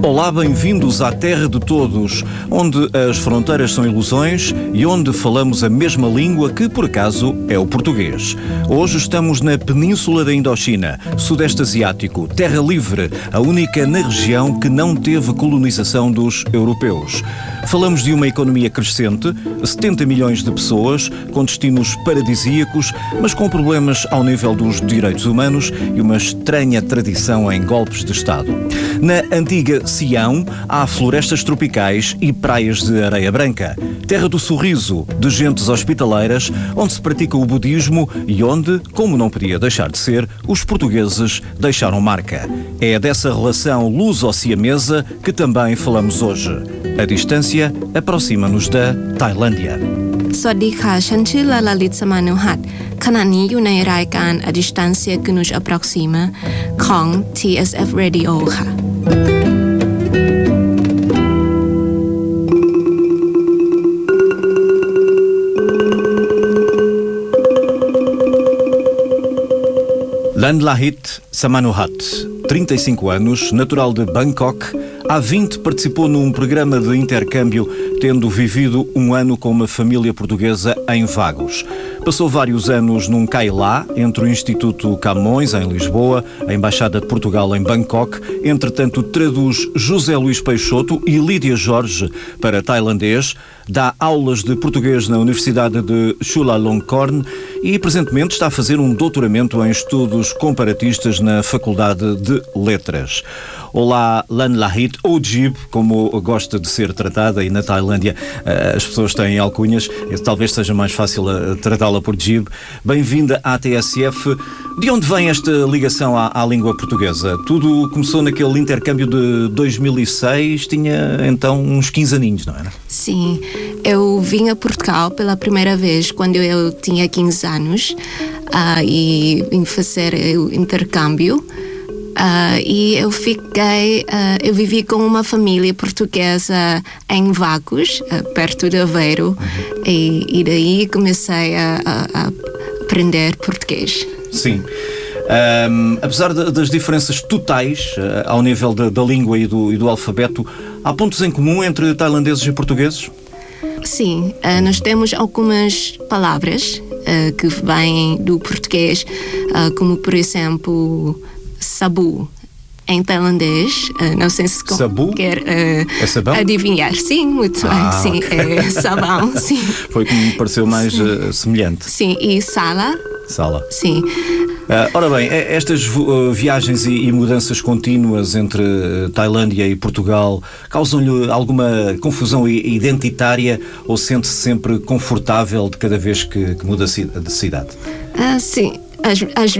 Olá, bem-vindos à terra de todos, onde as fronteiras são ilusões e onde falamos a mesma língua que, por acaso, é o português. Hoje estamos na Península da Indochina, Sudeste Asiático, terra livre, a única na região que não teve colonização dos europeus. Falamos de uma economia crescente, 70 milhões de pessoas, com destinos paradisíacos, mas com problemas ao nível dos direitos humanos e uma estranha tradição em golpes de Estado. Na antiga Sião, há florestas tropicais e praias de areia branca. Terra do sorriso, de gentes hospitaleiras, onde se pratica o budismo e onde, como não podia deixar de ser, os portugueses deixaram marca. É dessa relação luso-siamesa que também falamos hoje. A distância aproxima-nos da Tailândia. สวัสดีค่ะ ฉันชื่อลาลาลิต สมานุหัตถ์ ขณะนี้อยู่ในรายการ A Distancia que nos aproxima ของ TSF Radio ค่ะ Lanlahit Samanuhat, 35 anos, natural de Bangkok, há 20 participou num programa de intercâmbio, tendo vivido um ano com uma família portuguesa em Vagos. Passou vários anos num kailá, entre o Instituto Camões, em Lisboa, a Embaixada de Portugal em Bangkok. Entretanto, traduz José Luís Peixoto e Lídia Jorge para tailandês, dá aulas de português na Universidade de Chulalongkorn e, presentemente, está a fazer um doutoramento em estudos comparatistas na Faculdade de Letras. Olá, Lanlahit, ou Jib, como gosta de ser tratada, e na Tailândia as pessoas têm alcunhas, talvez seja mais fácil tratá-la por Jib. Bem-vinda à TSF. De onde vem esta ligação à língua portuguesa? Tudo começou naquele intercâmbio de 2006, tinha então uns 15 aninhos, não era? Sim, eu vim a Portugal pela primeira vez quando eu tinha 15 anos e vim fazer o intercâmbio. E eu vivi com uma família portuguesa em Vagos, perto de Aveiro, e daí comecei a aprender português. Sim. Apesar das diferenças totais ao nível da língua e do alfabeto, há pontos em comum entre tailandeses e portugueses? Sim, nós temos algumas palavras que vêm do português, como por exemplo sabu em tailandês. Não sei se quer adivinhar. Sim, muito bem. Sim, okay. É sabão. Sim. Foi como me pareceu mais semelhante. Sim, e sala. Sala. Sim. Ora bem, estas viagens e mudanças contínuas entre Tailândia e Portugal causam-lhe alguma confusão identitária ou sente-se sempre confortável de cada vez que muda de cidade? Sim. Às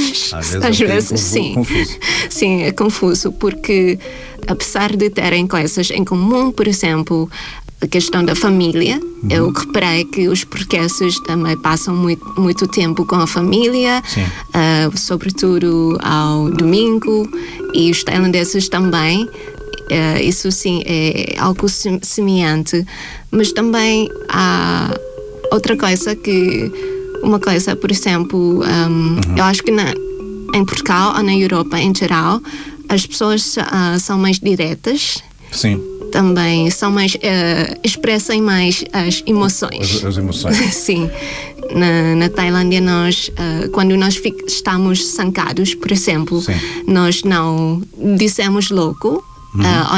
vezes sim. Confuso. Sim, é confuso, porque apesar de terem coisas em comum, por exemplo, a questão da família, eu reparei que os portugueses também passam muito tempo com a família, sobretudo ao domingo, e os tailandeses também. Isso sim é algo semelhante, mas também há outra coisa uma coisa, por exemplo, eu acho que em Portugal ou na Europa em geral, as pessoas são mais diretas. Sim. Também são mais, expressam mais as emoções. As emoções. Sim. Na Tailândia, quando nós estamos zangados, por exemplo, nós não dizemos logo, ou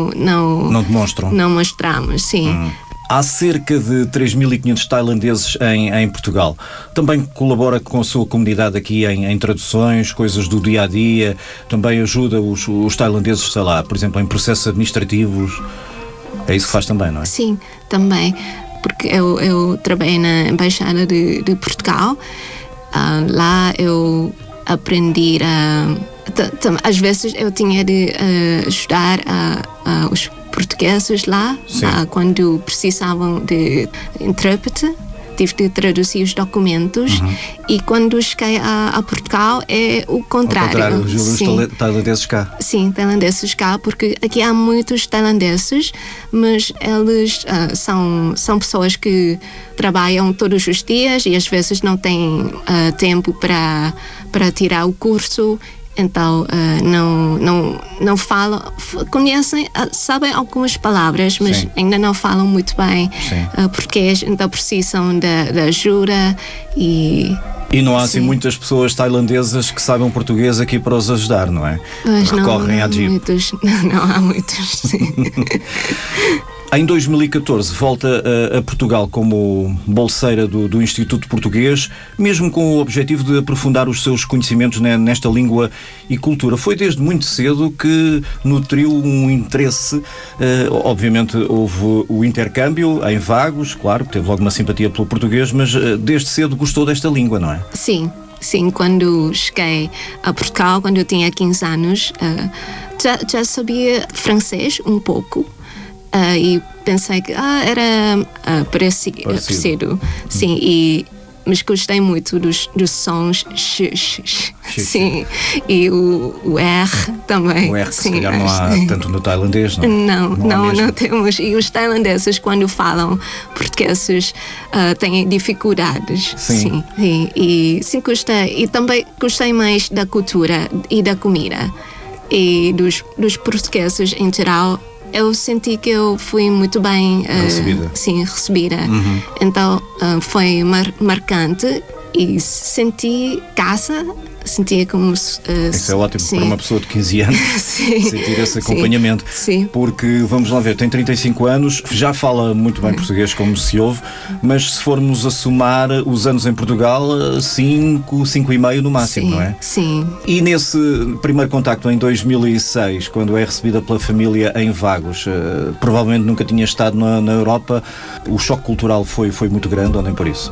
não demonstram. Não mostramos, sim. Há cerca de 3.500 tailandeses em Portugal. Também colabora com a sua comunidade aqui em traduções, coisas do dia-a-dia. Também ajuda os tailandeses, sei lá, por exemplo, em processos administrativos. É isso que faz também, não é? Sim, também. Porque eu trabalhei na Embaixada de Portugal. Lá eu aprendi às vezes eu tinha de ajudar os portugueses lá, quando precisavam de intérprete, tive de traduzir os documentos, e quando cheguei a Portugal é o contrário. Os tailandeses cá. Sim, tailandeses cá, porque aqui há muitos tailandeses, mas eles são pessoas que trabalham todos os dias e às vezes não têm tempo para tirar o curso. então não falam, conhecem, sabem algumas palavras, mas Sim. ainda não falam muito bem português, então precisam da ajuda e não há assim muitas pessoas tailandesas que saibam português aqui para os ajudar, não é? Mas Recorrem à Jeep. Não há muitos, sim. Em 2014 volta a Portugal como bolseira do Instituto Português, mesmo com o objetivo de aprofundar os seus conhecimentos nesta língua e cultura. Foi desde muito cedo que nutriu um interesse. Obviamente houve o intercâmbio em Vagos, claro, teve logo uma simpatia pelo português, mas desde cedo gostou desta língua, não é? Sim, quando cheguei a Portugal, quando eu tinha 15 anos, já sabia francês um pouco. E pensei que era parecido. Sim, mas gostei muito dos sons sim, e o R também. O R, sim, se calhar não há tanto no tailandês, não? Não temos. E os tailandeses, quando falam portugueses, têm dificuldades. Sim. E sim, gostei. E também gostei mais da cultura e da comida. E dos portugueses em geral. Eu senti que eu fui muito bem recebida. Uhum. Então foi marcante e senti casa, sentia como... Isso é ótimo para uma pessoa de 15 anos sentir esse acompanhamento. Sim. Porque, vamos lá ver, tem 35 anos, já fala muito bem português, como se ouve, mas se formos a somar os anos em Portugal, 5 e meio no máximo, não é? Sim. E nesse primeiro contacto em 2006, quando é recebida pela família em Vagos, provavelmente nunca tinha estado na Europa, o choque cultural foi muito grande, ou nem por isso?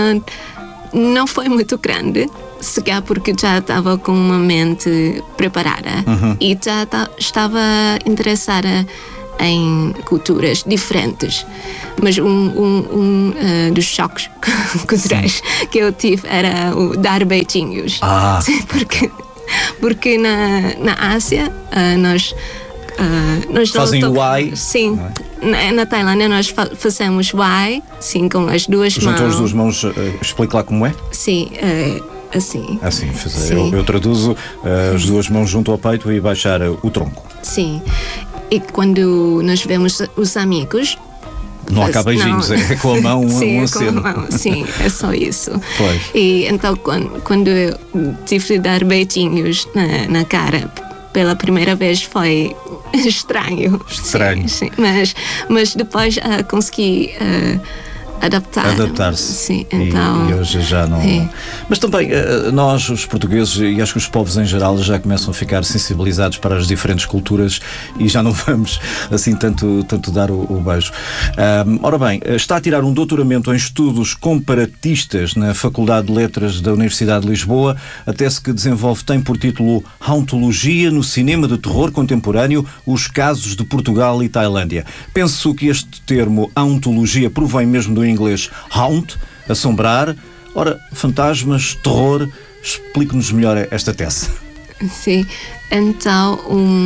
Não foi muito grande, se calhar porque já estava com uma mente preparada e já estava interessada em culturas diferentes. Mas um dos choques culturais que eu tive era o dar beijinhos. Porque na Ásia nós fazem o Y. Sim. Na Tailândia nós fazemos Y, sim, com as duas mãos. Juntam as duas mãos, explica lá como é? Sim, assim. Assim, eu traduzo as duas mãos junto ao peito e baixar o tronco. Sim. E quando nós vemos os amigos... Não há cá beijinhos, é com a mão sim, um aceno. Sim, é só isso. Pois. E então quando eu tive de dar beijinhos na cara pela primeira vez foi estranho. Sim. Mas depois consegui adaptar-se. Sim, então... E hoje já não... Sim. Mas também nós, os portugueses, e acho que os povos em geral já começam a ficar sensibilizados para as diferentes culturas e já não vamos assim tanto dar o beijo. Ora bem, está a tirar um doutoramento em estudos comparatistas na Faculdade de Letras da Universidade de Lisboa. A tese que desenvolve tem por título Hauntologia no cinema de terror contemporâneo, os casos de Portugal e Tailândia. Penso que este termo hauntologia provém mesmo do inglês haunt, assombrar. Ora, fantasmas, terror, explique-nos melhor esta tese. Sim, então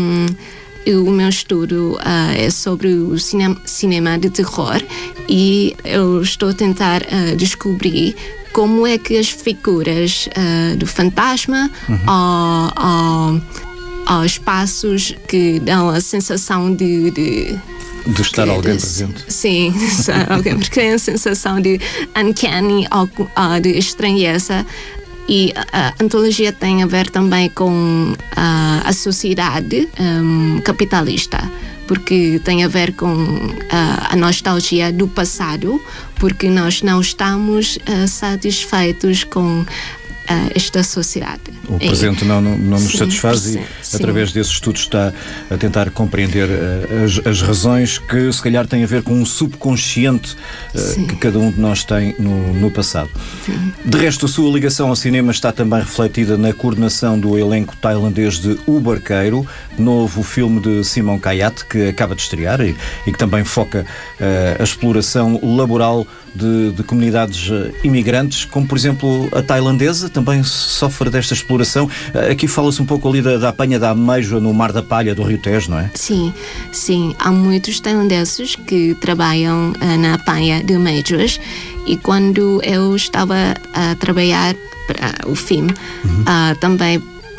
o meu estudo é sobre o cinema de terror e eu estou a tentar descobrir como é que as figuras do fantasma aos espaços que dão a sensação de estar alguém presente. Sim, alguém, porque tem a sensação de uncanny ou de estranheza. E a antologia tem a ver também com a sociedade capitalista, porque tem a ver com a nostalgia do passado, porque nós não estamos satisfeitos com esta sociedade. O presente não nos satisfaz e através desse estudo está a tentar compreender as razões que se calhar têm a ver com um subconsciente que cada um de nós tem no passado. Sim. De resto, a sua ligação ao cinema está também refletida na coordenação do elenco tailandês de O Barqueiro, novo filme de Simon Kayat, que acaba de estrear e que também foca a exploração laboral de comunidades imigrantes, como por exemplo a tailandesa, também sofre desta exploração. Aqui fala-se um pouco ali da apanha da ameijoa no Mar da Palha do Rio Tejo, não é? Sim. Há muitos tailandeses que trabalham na apanha de ameijoas e quando eu estava a trabalhar para o filme, também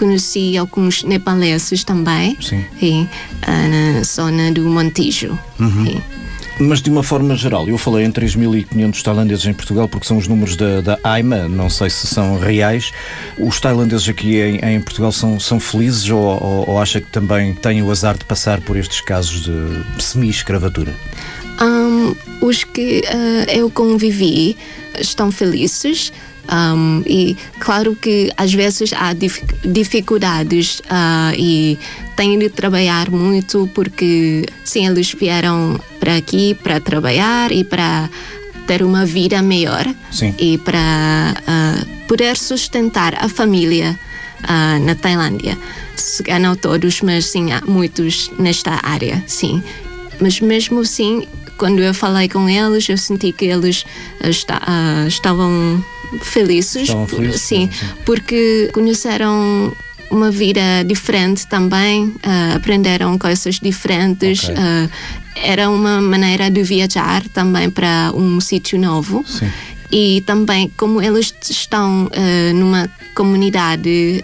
conheci alguns nepaleses também, na zona do Montijo. Mas de uma forma geral, eu falei em 3.500 tailandeses em Portugal porque são os números da AIMA, não sei se são reais. Os tailandeses aqui em Portugal são felizes ou acha que também têm o azar de passar por estes casos de semi-escravatura? Os que eu convivi estão felizes. E claro que às vezes há dificuldades e têm de trabalhar muito porque sim, eles vieram para aqui para trabalhar e para ter uma vida melhor e para poder sustentar a família na Tailândia. Se não todos, mas sim, há muitos nesta área, sim. Mas mesmo assim, quando eu falei com eles, eu senti que eles estavam felizes, sim, porque conheceram uma vida diferente também, aprenderam coisas diferentes, era uma maneira de viajar também para um sítio novo. E também como eles estão numa comunidade,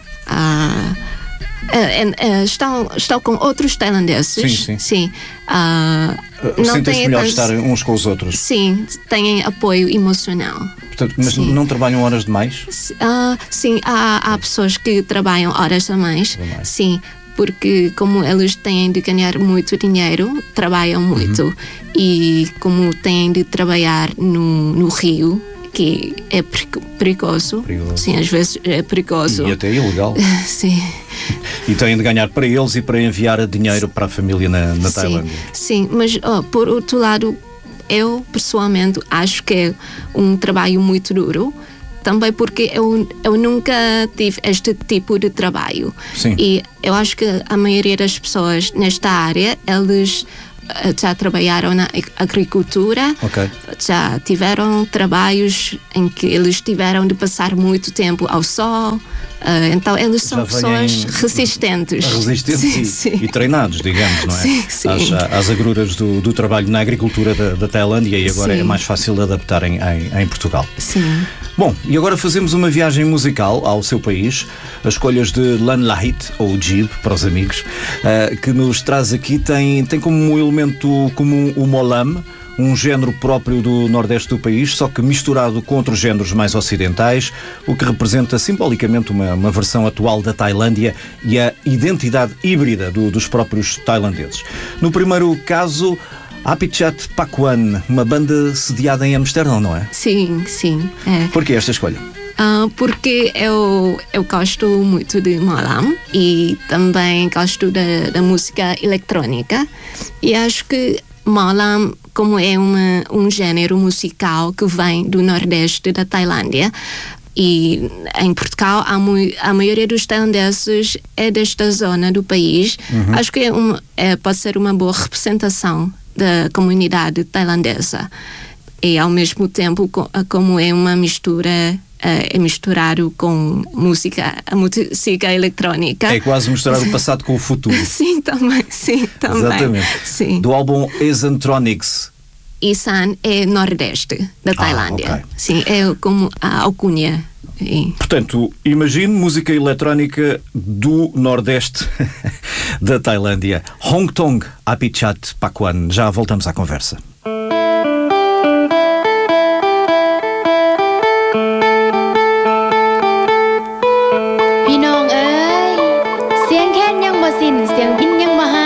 estão com outros tailandeses, sentem-se melhor estar uns com os outros. Sim, têm apoio emocional. Portanto, mas não trabalham horas demais? Sim, há pessoas que trabalham horas a mais. Sim, porque como eles têm de ganhar muito dinheiro, trabalham muito. E como têm de trabalhar no rio, que é perigoso. Sim, às vezes é perigoso. E até ilegal. Sim. E têm de ganhar para eles e para enviar dinheiro para a família na Tailândia. Sim, mas por outro lado, eu pessoalmente acho que é um trabalho muito duro, também porque eu nunca tive este tipo de trabalho. E eu acho que a maioria das pessoas nesta área, eles já trabalharam na agricultura, já tiveram trabalhos em que eles tiveram de passar muito tempo ao sol, então eles são pessoas resistentes. E treinados, digamos, não é? Às agruras do trabalho na agricultura da Tailândia, e agora é mais fácil de adaptar em Portugal. Bom, e agora fazemos uma viagem musical ao seu país, as escolhas de Lan Lahit, ou Jib, para os amigos, que nos traz aqui, tem como um elemento comum o molam, um género próprio do nordeste do país, só que misturado com outros géneros mais ocidentais, o que representa simbolicamente uma versão atual da Tailândia e a identidade híbrida dos próprios tailandeses. No primeiro caso, Apichat Pakuan, uma banda sediada em Amsterdão, não é? Sim. É. Por que esta escolha? Porque eu gosto muito de molam e também gosto da música eletrónica, e acho que molam, como é um género musical que vem do nordeste da Tailândia, e em Portugal a maioria dos tailandeses é desta zona do país, acho que pode ser uma boa representação da comunidade tailandesa, e ao mesmo tempo como é uma mistura, é misturado com a música eletrónica. É quase misturar o passado com o futuro. Sim, também. Exatamente. Sim. Do álbum Isantronics. Isan é nordeste da Tailândia. Sim, é como a alcunha. Portanto, imagine música eletrónica do nordeste da Tailândia. Hongtong Apichat Pakuan. Já voltamos à conversa.